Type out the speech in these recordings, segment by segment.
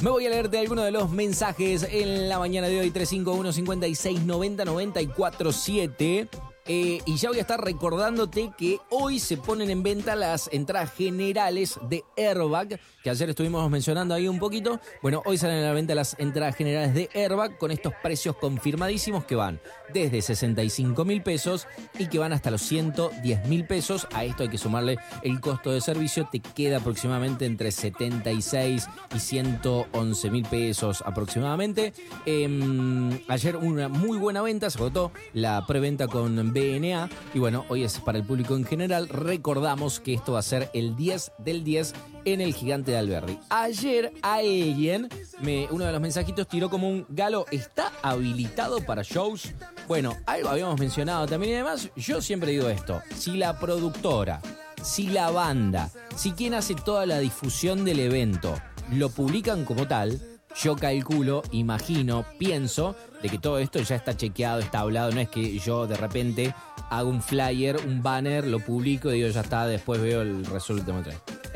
Me voy a leerte algunos de los mensajes en la mañana de hoy. 351-5690-947. Y ya voy a estar recordándote que hoy se ponen en venta las entradas generales de Airbag, que ayer estuvimos mencionando ahí un poquito. Bueno, hoy salen a la venta las entradas generales de Airbag con estos precios confirmadísimos que van desde 65.000 pesos y que van hasta los 110.000 pesos. A esto hay que sumarle el costo de servicio, te queda aproximadamente entre 76 y 111.000 pesos aproximadamente. Ayer una muy buena venta, se agotó la preventa con BNA y bueno, hoy es para el público en general. Recordamos que esto va a ser el 10 del 10 en el Gigante de Alberdi. Ayer a alguien, uno de los mensajitos tiró como un: Galo, ¿está habilitado para shows? Bueno, algo habíamos mencionado también y además yo siempre digo esto: si la productora, si la banda, si quien hace toda la difusión del evento lo publican como tal, yo calculo, imagino, pienso de que todo esto ya está chequeado, está hablado. No es que yo de repente hago un flyer, un banner, lo publico y digo ya está, después veo el resto.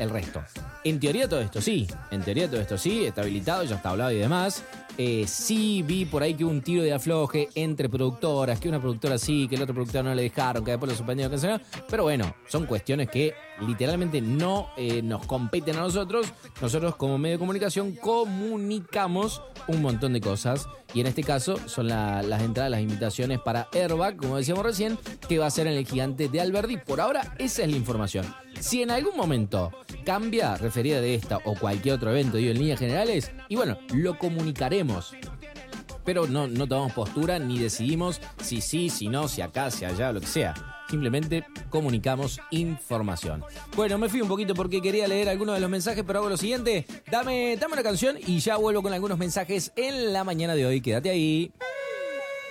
En teoría todo esto sí, está habilitado, ya está hablado y demás. Sí vi por ahí que hubo un tiro de afloje entre productoras, que una productora sí, que la otra productora no le dejaron, que después lo suspendieron, canceló. Pero bueno, son cuestiones que literalmente no nos competen a nosotros. Nosotros como medio de comunicación comunicamos un montón de cosas y en este caso son las entradas, las invitaciones para Airbag, como decíamos recién, que va a ser en el Gigante de Alberdi. Por ahora esa es la información. Si en algún momento cambia, referida de esta o cualquier otro evento, digo en líneas generales, y bueno, lo comunicaremos. Pero no tomamos postura ni decidimos si sí, si no, si acá, si allá, lo que sea. Simplemente comunicamos información. Bueno, me fui un poquito porque quería leer algunos de los mensajes, pero hago lo siguiente. Dame una canción y ya vuelvo con algunos mensajes en la mañana de hoy. Quédate ahí.